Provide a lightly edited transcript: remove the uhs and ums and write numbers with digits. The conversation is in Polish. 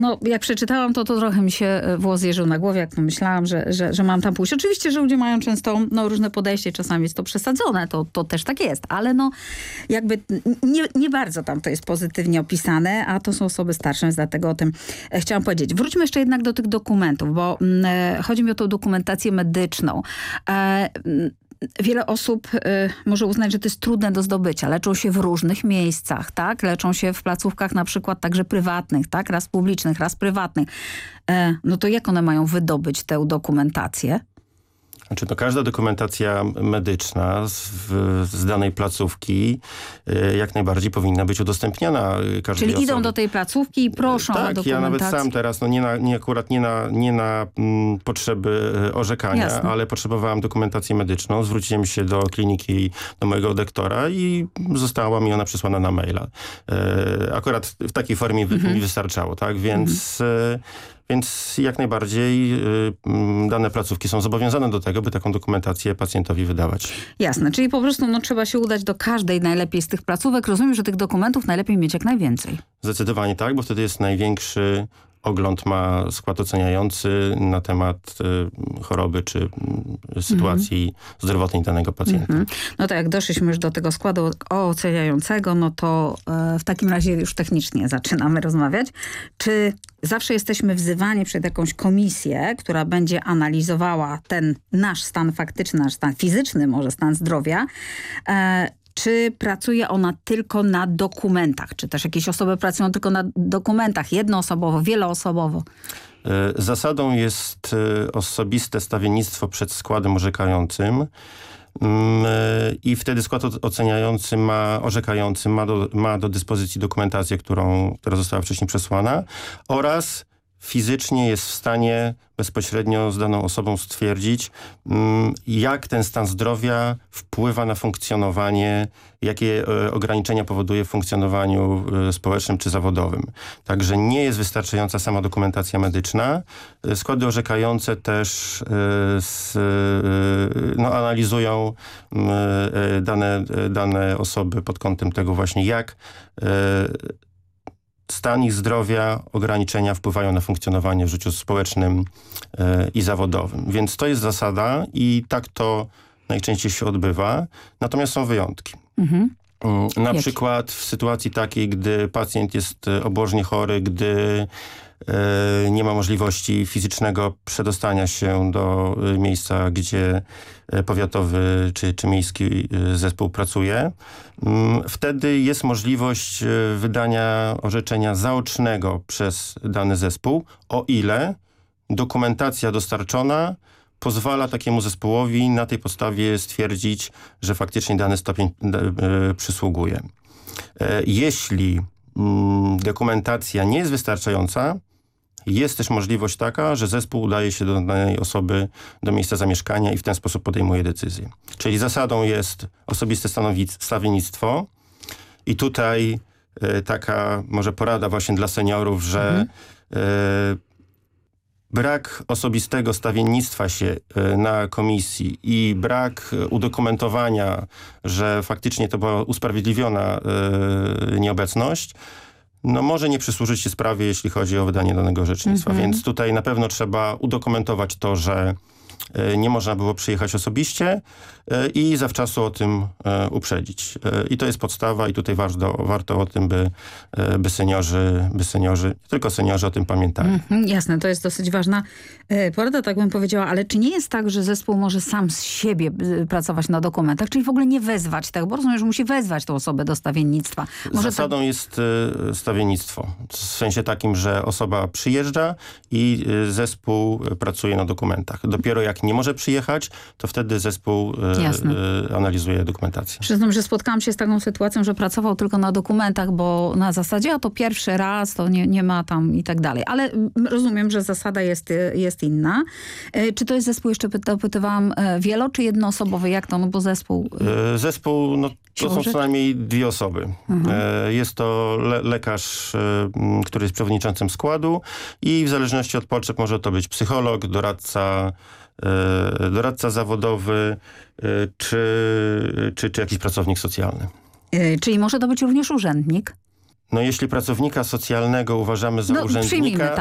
No, jak przeczytałam to trochę mi się włos zjeżył na głowie, jak pomyślałam, że mam tam pójść. Oczywiście, że ludzie mają często różne podejście, czasami jest to przesadzone, to też tak jest, ale jakby nie bardzo tam to jest pozytywnie opisane, a to są osoby starsze, więc dlatego o tym chciałam powiedzieć. Wróćmy jeszcze jednak do tych dokumentów, bo chodzi mi o tą dokumentację medyczną. Wiele osób może uznać, że to jest trudne do zdobycia. Leczą się w różnych miejscach, tak? Leczą się w placówkach na przykład także prywatnych, tak? Raz publicznych, raz prywatnych. No to jak one mają wydobyć tę dokumentację? Znaczy, to każda dokumentacja medyczna z danej placówki jak najbardziej powinna być udostępniana każdej Czyli idą osobie. do tej placówki i proszą o dokumentację. Ja nawet sam teraz, nie na potrzeby orzekania, Jasne. ale potrzebowałem dokumentację medyczną. Zwróciłem się do kliniki, do mojego doktora i została mi ona przesłana na maila. Akurat w takiej formie mi wystarczało, tak? Więc jak najbardziej dane placówki są zobowiązane do tego, by taką dokumentację pacjentowi wydawać. Jasne, czyli po prostu trzeba się udać do każdej najlepiej z tych placówek. Rozumiem, że tych dokumentów najlepiej mieć jak najwięcej. Zdecydowanie tak, bo wtedy jest największy ogląd, ma skład oceniający na temat choroby czy sytuacji zdrowotnej danego pacjenta. No to jak doszliśmy już do tego składu oceniającego, no to w takim razie już technicznie zaczynamy rozmawiać. Czy zawsze jesteśmy wzywani przed jakąś komisję, która będzie analizowała ten nasz stan faktyczny, nasz stan fizyczny, może stan zdrowia, czy pracuje ona tylko na dokumentach? Czy też jakieś osoby pracują tylko na dokumentach, jednoosobowo, wieloosobowo? Zasadą jest osobiste stawiennictwo przed składem orzekającym i wtedy skład oceniający orzekający ma do dyspozycji dokumentację, która została wcześniej przesłana oraz fizycznie jest w stanie bezpośrednio z daną osobą stwierdzić, jak ten stan zdrowia wpływa na funkcjonowanie, jakie ograniczenia powoduje w funkcjonowaniu społecznym czy zawodowym. Także nie jest wystarczająca sama dokumentacja medyczna. Składy orzekające też analizują dane osoby pod kątem tego właśnie, jak stan ich zdrowia, ograniczenia wpływają na funkcjonowanie w życiu społecznym i zawodowym. Więc to jest zasada i tak to najczęściej się odbywa. Natomiast są wyjątki. Na przykład w sytuacji takiej, gdy pacjent jest obłożnie chory, gdy nie ma możliwości fizycznego przedostania się do miejsca, gdzie powiatowy czy miejski zespół pracuje. Wtedy jest możliwość wydania orzeczenia zaocznego przez dany zespół, o ile dokumentacja dostarczona pozwala takiemu zespołowi na tej podstawie stwierdzić, że faktycznie dany stopień przysługuje. Jeśli dokumentacja nie jest wystarczająca, jest też możliwość taka, że zespół udaje się do danej osoby, do miejsca zamieszkania i w ten sposób podejmuje decyzję. Czyli zasadą jest osobiste stawiennictwo i tutaj taka może porada właśnie dla seniorów, że brak osobistego stawiennictwa się na komisji i brak udokumentowania, że faktycznie to była usprawiedliwiona nieobecność, może nie przysłużyć się sprawie, jeśli chodzi o wydanie danego orzecznictwa. Więc tutaj na pewno trzeba udokumentować to, że nie można było przyjechać osobiście i zawczasu o tym uprzedzić. I to jest podstawa i tutaj warto o tym, by seniorzy, nie tylko seniorzy o tym pamiętali. Jasne, to jest dosyć ważna porada, tak bym powiedziała, ale czy nie jest tak, że zespół może sam z siebie pracować na dokumentach, czyli w ogóle nie wezwać tego, bo rozumiem, że musi wezwać tę osobę do stawiennictwa. Zasadą jest stawiennictwo. W sensie takim, że osoba przyjeżdża i zespół pracuje na dokumentach. Dopiero jak nie może przyjechać, to wtedy zespół analizuje dokumentację. Przyznam, że spotkałam się z taką sytuacją, że pracował tylko na dokumentach, bo na zasadzie, a to pierwszy raz, to nie ma tam i tak dalej. Ale rozumiem, że zasada jest inna. Czy to jest zespół, jeszcze dopytywałam, wielo czy jednoosobowy? Jak to? No bo zespół... Zespół, to są co najmniej 2 osoby. Jest to lekarz, który jest przewodniczącym składu i w zależności od potrzeb może to być psycholog, doradca zawodowy czy jakiś pracownik socjalny. Czyli może to być również urzędnik? No jeśli pracownika socjalnego uważamy za No, przyjmijmy, urzędnika,